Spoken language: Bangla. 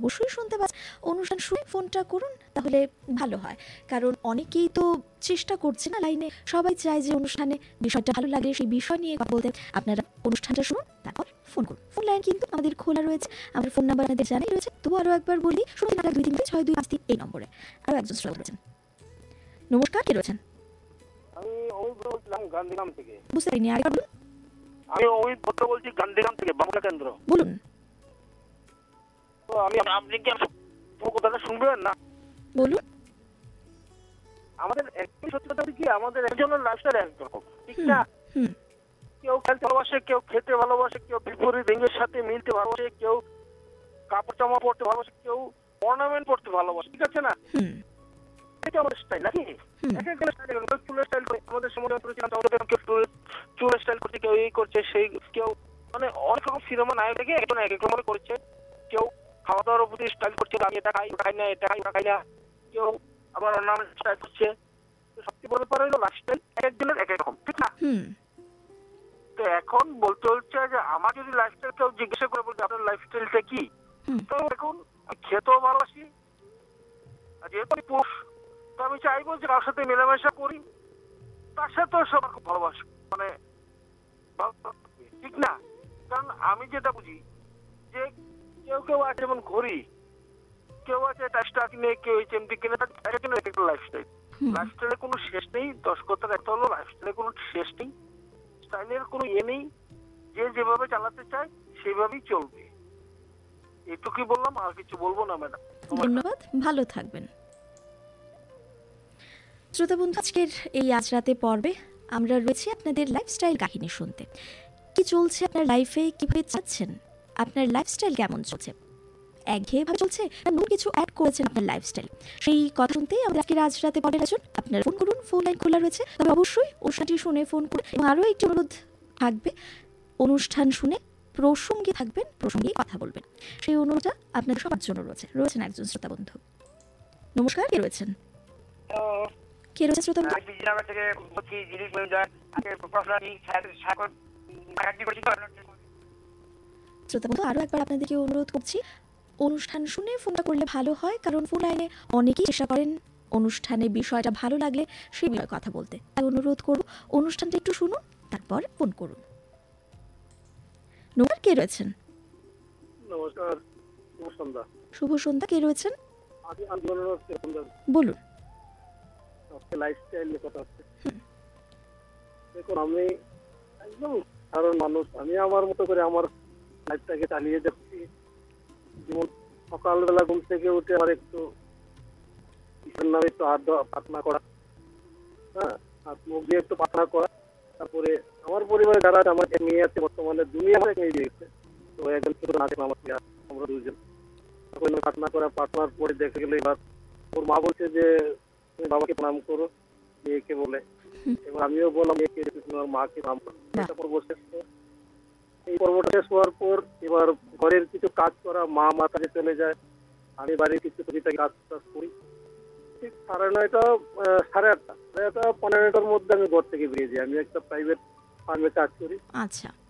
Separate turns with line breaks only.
অবশ্যই শুনতে পাচ্ছেন, অনুষ্ঠান শুনে ফোনটা করুন, তাহলে ভালো হয়। কারণ অনেকেই তো চেষ্টা করছে না লাইনে, সবাই চায় যে অনুষ্ঠানে বিষয়টা ভালো লাগে, সেই বিষয় নিয়ে কথা বলতে। আপনারা অনুষ্ঠানটা শুনুন, তারপর ফোন করুন। ফোন লাইন কিন্তু আমাদের খোলা রয়েছে, আমাদের ফোন নাম্বার আপনাদের জানাই রয়েছে। তবু আরও একবার বলি, 0236253 এই নম্বরে। আরও একজন শ্রোতা রয়েছেন। নমস্কার, কে রয়েছেন?
আমি অমিত বলছিলাম গান্ধীগ্রাম থেকে।
বুঝতে পারিনি, আরেকবার বলুন।
আমি অমিত ভট্ট বলছি গান্ধীগ্রাম থেকে, বাংলা কেন্দ্র।
বলুন।
তো আপনি কি পুরো কথাটা শুনবেন না?
বলুন।
আমাদের একই সত্যি কথা কি, আমাদের একজনের লাইফস্টাইল একরকম, ঠিক না?
হুম
কেউ খেলতে ভালোবাসে, কেউ খেতে ভালোবাসে, কেউ বিপরীত লিঙ্গের সাথে মিলতে ভালোবাসে, কেউ কাপড় জামা পরতে ভালোবাসে, কেউ অর্নামেন্ট পরতে ভালোবাসে, ঠিক আছে না?
হুম
এটা আমাদের স্টাইল নাকি?
হুম
এক একজনের স্টাইল, কেউ চুলের স্টাইল করে, আমাদের সময় ছিলাম কেউ চুলের স্টাইল করছে, কেউ এই করছে সেই, কেউ মানে অনেক রকম সিনেমা নায়ক দেখে একজন এক এক রকম করছে। কেউ খাওয়া দাওয়ার প্রতি স্টাইল করছে, আমি এটা খাই, ওটা খাই না, এটা খাই, ওটা খাই না। কেউ আবার অর্নামেন্ট স্টাইল করছে। তো সত্যি বলতে পারে হলো লাইফস্টাইল এক একজনের এক এক রকম, ঠিক না?
হুম
তো এখন বলতে হচ্ছে যে আমার যদি লাইফস্টাইল কেউ জিজ্ঞাসা করে বলছে আপনার লাইফস্টাইলটা কি,
হুম
তো দেখুন আমি খেতেও ভালোবাসি, আর যেহেতু আমি পুরুষ, তো আমি চাইবো যে কারোর সাথে মেলামেশা করি, তার সাথেও সবার খুব ভালোবাসি, মানে ঠিক না? কারণ আমি যেটা বুঝি যে কেউ কেউ আছে যেমন ঘড়ি, কেউ আছে টাচটা কিনে, কেউ এইচএমটি কিনে, তার জন্য একটা লাইফস্টাইল। লাইফস্টাইলের কোনো শেষ নেই। 10 কথার একটা হলো লাইফস্টাইলের কোনো শেষ নেই, স্টাইলের কোনো ইয়ে নেই। যে যেভাবে চালাতে চায় সেভাবেই চলবে। এটুকুই বললাম, আর কিছু বলবো না ম্যাডাম।
ধন্যবাদ, ভালো থাকবেন। শ্রোতা বন্ধু, আজকের এই আজ রাতে পর্বে আমরা রয়েছি আপনাদের লাইফস্টাইল কাহিনী শুনতে। কি চলছে আপনার লাইফে, কিভাবে চাচ্ছেন, আপনার লাইফস্টাইল কেমন চলছে, একঘেয়েভাবে চলছে না নতুন কিছু অ্যাড করেছেন আপনার লাইফস্টাইল, সেই কথা শুনতেই আমরা আজকের আজ রাতে পর্বের আয়োজন। আপনারা ফোন করুন, ফোন লাইন খোলা রয়েছে, তবে অবশ্যই অনুষ্ঠানটি শুনে ফোন করুন। এবং আরও একটি অনুরোধ থাকবে, অনুষ্ঠান শুনে প্রসঙ্গে থাকবেন, প্রসঙ্গে কথা বলবেন, সেই অনুরোধটা আপনাদের সবার জন্য রয়েছেন একজন শ্রোতা বন্ধু। নমস্কার, কে রয়েছেন? কে রয়েছে শ্রোতা বন্ধু? শ্রোতা বন্ধু, আরও একবার আপনাদেরকে অনুরোধ করছি, অনুষ্ঠান শুনে ফোনটা করলে ভালো হয়, কারণ ফোন লাইনে অনেকেই চেষ্টা করেন অনুষ্ঠানে বিষয়টা ভালো লাগলে সেই বিষয়ে কথা বলতে। তাই অনুরোধ করব, অনুষ্ঠানটা একটু শুনুন, তারপর ফোন করুন। নমস্কার, কে রয়েছেন?
নমস্কার, শুভ সন্ধ্যা।
শুভ সন্ধ্যা, কে রয়েছেন?
আমি আন্দোলনের
বলুন।
লাইফস্টাইল নিয়ে কথা হচ্ছে। দেখুন, আমি একদম সাধারণ মানুষ, আমি আমার মতো করে আমার লাইফটাকে চালিয়ে যাচ্ছি। যেমন সকালবেলা ঘুম থেকে উঠে আমার একটু ঈশ্বর নামে একটু প্রার্থনা করা, হ্যাঁ, হাত মুখ দিয়ে একটু প্রার্থনা করা। তারপরে আমার পরিবারে যারা আছে, আমার মেয়ে আছে, বর্তমানে দুনিয়া আমার মেয়ে দিয়েছে, তো একজন ছোট আছে আমার থেকে, আমরা দুজন প্রার্থনা করা। প্রার্থনার পরে দেখে গেলে এবার ওর মা বলছে যে তুমি বাবাকে প্রণাম করো, মেয়েকে বলে। এবার আমিও বললাম মেয়েকে তোমার মাকে প্রণাম করো। তারপর বসে এই পর্বটা শেষ হওয়ার পর এবার ঘরের কিছু কাজ করা, মা কাজে চলে যায়, আমি বাড়ির কিছু কাজ করি। ঠিক 9:30 8:30 15 মিনিটের মধ্যে আমি ঘর থেকে বেরিয়ে যাই। আমি একটা প্রাইভেট ফার্মে কাজ করি।
আচ্ছা।